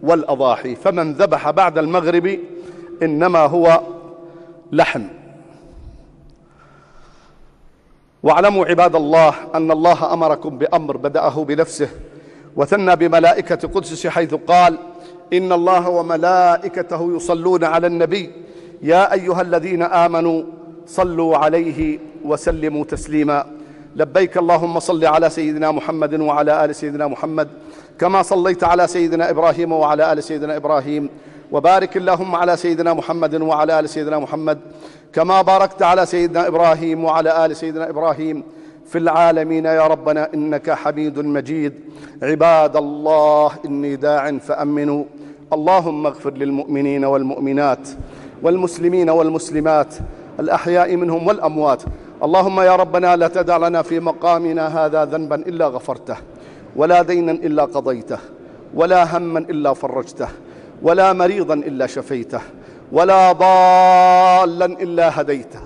والأضاحي، فمن ذبح بعد المغرب إنما هو لحم. واعلموا عباد الله أن الله أمركم بأمر بدأه بنفسه وثنى بملائكة قدسه، حيث قال: إن الله وملائكته يصلون على النبي يا أيها الذين آمنوا صلوا عليه وسلموا تسليما. لبيك اللهم صل على سيدنا محمد وعلى آل سيدنا محمد كما صليت على سيدنا إبراهيم وعلى آل سيدنا إبراهيم، وبارك اللهم على سيدنا محمد وعلى آل سيدنا محمد كما باركت على سيدنا إبراهيم وعلى آل سيدنا إبراهيم في العالمين يا ربنا إنك حميد مجيد. عباد الله، إني داع فأمنوا. اللهم اغفر للمؤمنين والمؤمنات والمسلمين والمسلمات الأحياء منهم والأموات. اللهم يا ربنا لا تدع لنا في مقامنا هذا ذنبا إلا غفرته، ولا دينا إلا قضيته، ولا هما إلا فرجته، ولا مريضا إلا شفيته، ولا ضالا إلا هديته،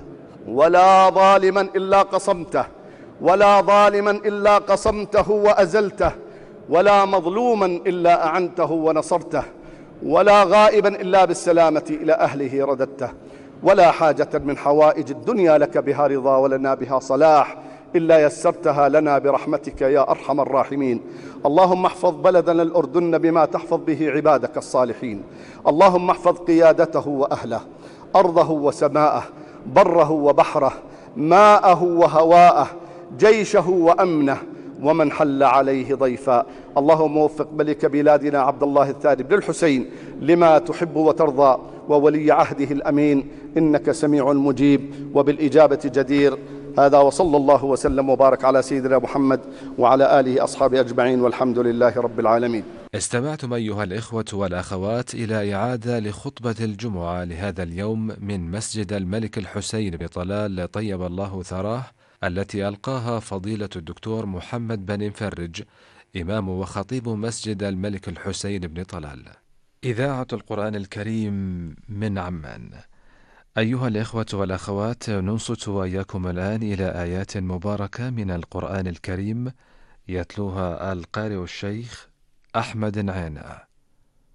ولا ظالما إلا قصمته، ولا ظالما إلا قصمته وأزلته، ولا مظلوما إلا أعنته ونصرته، ولا غائبا إلا بالسلامة إلى أهله رددته، ولا حاجة من حوائج الدنيا لك بها رضا ولنا بها صلاح إلا يسرتها لنا برحمتك يا أرحم الراحمين. اللهم احفظ بلدنا الأردن بما تحفظ به عبادك الصالحين. اللهم احفظ قيادته وأهله، أرضه وسماءه، بره وبحره، ماءه وهواءه، جيشه وأمنه، ومن حل عليه ضيفا. اللهم وفق ملك بلادنا عبد الله الثاني بن الحسين لما تحب وترضى، وولي عهده الأمين، إنك سميع مجيب وبالإجابة جدير. هذا وصلى الله وسلم وبارك على سيدنا محمد وعلى آله أصحابه أجمعين، والحمد لله رب العالمين. استمعتم أيها الإخوة والأخوات إلى إعادة لخطبة الجمعة لهذا اليوم من مسجد الملك الحسين بطلال طيب الله ثراه، التي ألقاها فضيلة الدكتور محمد بن مفرج، إمام وخطيب مسجد الملك الحسين بن طلال. إذاعة القرآن الكريم من عمان. أيها الإخوة والأخوات، ننصت وإياكم الآن إلى آيات مباركة من القرآن الكريم يتلوها القارئ الشيخ أحمد عينة.